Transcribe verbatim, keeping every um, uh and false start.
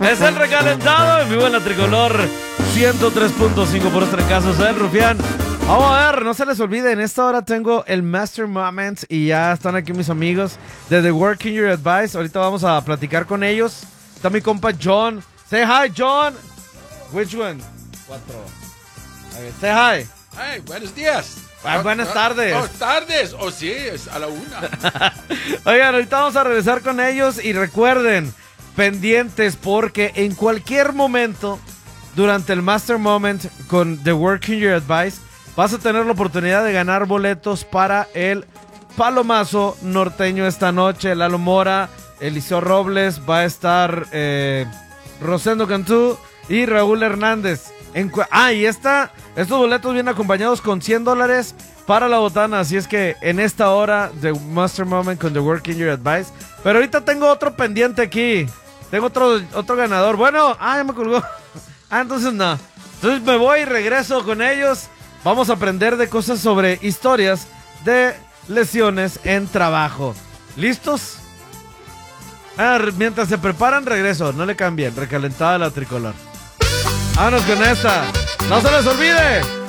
Es el recalentado en vivo en la Tricolor ciento tres punto cinco por este caso, soy el Rufián. Vamos a ver, no se les olvide, en esta hora tengo el Master Moment y ya están aquí mis amigos de The Working Your Advice. Ahorita vamos a platicar con ellos. Está mi compa John. Say hi, John. Which one? Cuatro. Okay, say hi. Hey, buenos días. Ah, buenas tardes. Oh, tardes. Oh, sí, es a la una. Oigan, ahorita vamos a regresar con ellos y recuerden, pendientes porque en cualquier momento durante el Master Moment con The Working Your Advice vas a tener la oportunidad de ganar boletos para el Palomazo norteño esta noche. Lalo Mora, Eliseo Robles, va a estar eh, Rosendo Cantú y Raúl Hernández. En cu- ah, y esta, estos boletos vienen acompañados con cien dólares para la botana. Así es que en esta hora de Master Moment con The Working Your Advice. Pero ahorita tengo otro pendiente aquí. Tengo otro, otro ganador. Bueno, ah, ya me colgó. Ah, entonces no. Entonces me voy y regreso con ellos. Vamos a aprender de cosas sobre historias de lesiones en trabajo. ¿Listos? Ah, mientras se preparan, regreso. No le cambien. Recalentada la Tricolor. Vámonos con esta. ¡No se les olvide!